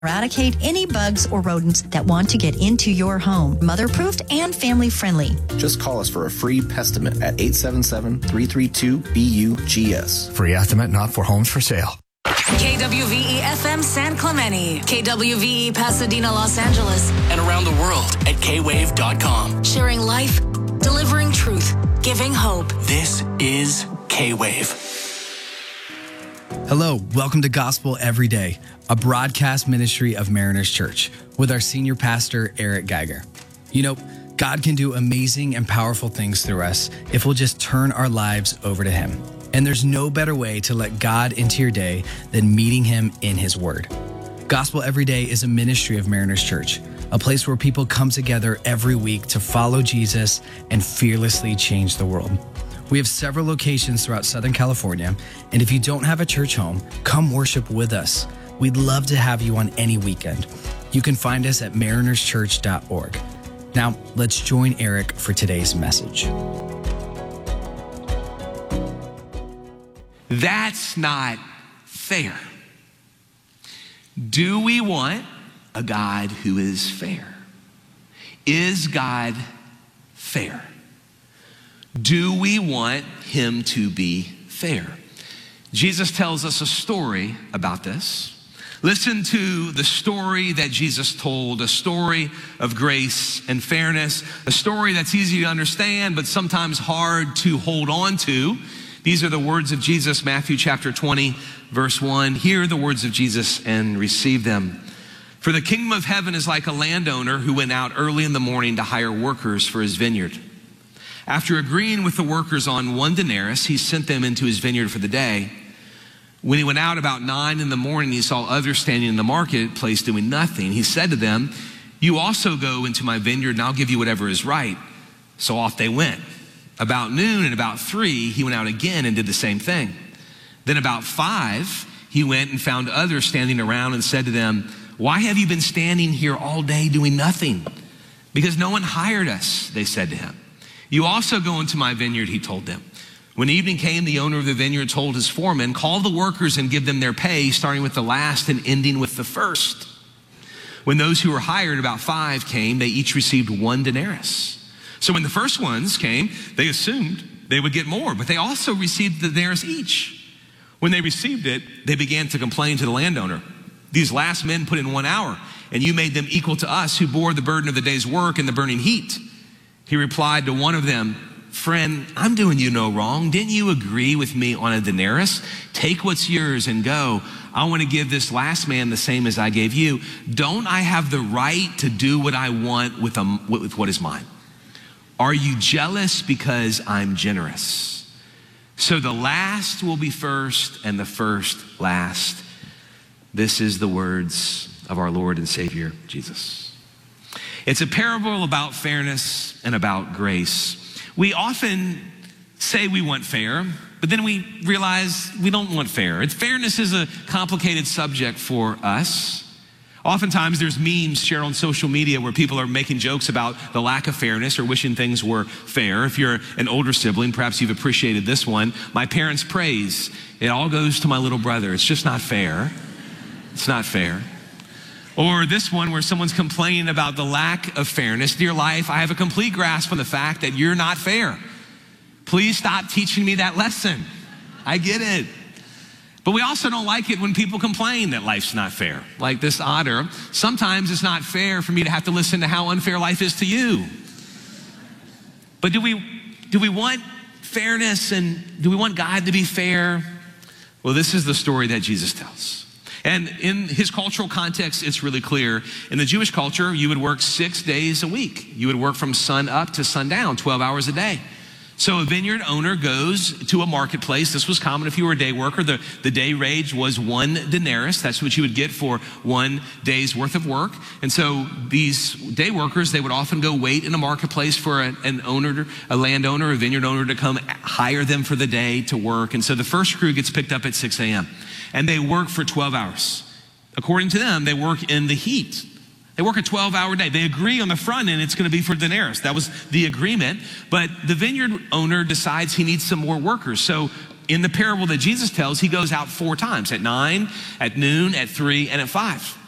Eradicate any bugs or rodents that want to get into your home. Mother-proofed and family-friendly. Just call us for a free Pestimate at 877-332-BUGS. Free estimate not for homes for sale. KWVE-FM San Clemente, KWVE Pasadena, Los Angeles, and around the world at kwave.com. Sharing life, delivering truth, giving hope. This is K-Wave. Hello, welcome to Gospel Every Day, a broadcast ministry of Mariners Church with our senior pastor, Eric Geiger. You know, God can do amazing and powerful things through us if we'll just turn our lives over to Him. And there's no better way to let God into your day than meeting Him in His Word. Gospel Every Day is a ministry of Mariners Church, a place where people come together every week to follow Jesus and fearlessly change the world. We have several locations throughout Southern California, and if you don't have a church home, come worship with us. We'd love to have you on any weekend. You can find us at marinerschurch.org. Now, let's join Eric for today's message. That's not fair. Do we want a God who is fair? Is God fair? Do we want Him to be fair? Jesus tells us a story about this. Listen to the story that Jesus told, a story of grace and fairness, a story that's easy to understand, but sometimes hard to hold on to. These are the words of Jesus, Matthew chapter 20, verse 1. Hear the words of Jesus and receive them. For the kingdom of heaven is like a landowner who went out early in the morning to hire workers for his vineyard. After agreeing with the workers on 1 denarius, he sent them into his vineyard for the day. When he went out about 9 in the morning, he saw others standing in the marketplace doing nothing. He said to them, "You also go into my vineyard and I'll give you whatever is right." So off they went. About noon and about 3, he went out again and did the same thing. Then about 5, he went and found others standing around and said to them, "Why have you been standing here all day doing nothing?" "Because no one hired us," they said to him. "You also go into my vineyard," he told them. When evening came, the owner of the vineyard told his foreman, "Call the workers and give them their pay, starting with the last and ending with the first." When those who were hired, about 5, came, they each received 1 denarius. So when the first ones came, they assumed they would get more, but they also received the denarius each. When they received it, they began to complain to the landowner. "These last men put in 1 hour, and you made them equal to us who bore the burden of the day's work and the burning heat." He replied to one of them, "Friend, I'm doing you no wrong. Didn't you agree with me on a denarius? Take what's yours and go. I want to give this last man the same as I gave you. Don't I have the right to do what I want with what is mine? Are you jealous because I'm generous? So the last will be first and the first last." This is the words of our Lord and Savior, Jesus. It's a parable about fairness and about grace. We often say we want fair, but then we realize we don't want fair. Fairness is a complicated subject for us. Oftentimes there's memes shared on social media where people are making jokes about the lack of fairness or wishing things were fair. If you're an older sibling, perhaps you've appreciated this one. "My parents' praise, it all goes to my little brother. It's just not fair. It's not fair." Or this one where someone's complaining about the lack of fairness. "Dear life, I have a complete grasp on the fact that you're not fair. Please stop teaching me that lesson. I get it." But we also don't like it when people complain that life's not fair. Like this otter, "Sometimes it's not fair for me to have to listen to how unfair life is to you." But do we want fairness, and do we want God to be fair? Well, this is the story that Jesus tells. And in his cultural context, it's really clear. In the Jewish culture, you would work 6 days a week. You would work from sun up to sundown, 12 hours a day. So a vineyard owner goes to a marketplace. This was common if you were a day worker. The day wage was 1 denarius. That's what you would get for 1 day's worth of work. And so these day workers, they would often go wait in a marketplace for an owner, a landowner, a vineyard owner to come hire them for the day to work. And so the first crew gets picked up at 6 a.m. and they work for 12 hours. According to them, they work in the heat. They work a 12-hour day. They agree on the front end it's going to be for denarius. That was the agreement. But the vineyard owner decides he needs some more workers. So in the parable that Jesus tells, he goes out 4 times, at 9, at noon, at 3, and at 5.